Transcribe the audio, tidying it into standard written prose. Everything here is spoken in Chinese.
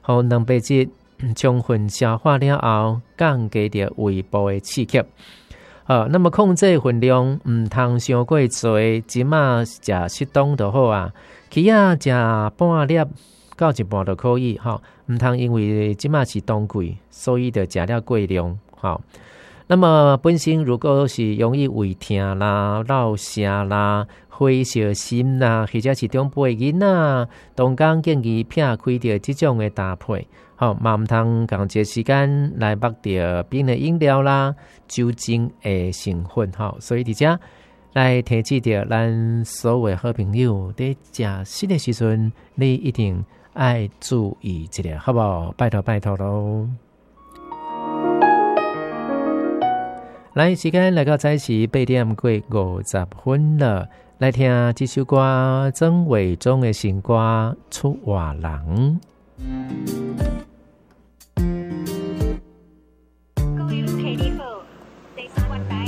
互蛋白质充分消化了后，降低着胃部的刺激。那么控制分量，唔通伤过多，即马食适当就好啊。起啊食半粒到一半就可以，唔通因为即马是冬季，所以就食了过量，那么本身如果是容易胃痛啦、落瀉啦、火烧心啦，或者是中辈囡仔，当工建议撇开着这种的搭配，嘛唔通共一时间来剥着冰的饮料啦、酒精的成分，所以伫遮来提醒着咱所有好朋友，在食食的时阵，你一定爱注意一下，好不好？拜托拜托咯。来，时间来到早时8点过50分了，来听这首歌曾伟忠的新歌《出外人》。 Going to Katie Ho, they want back.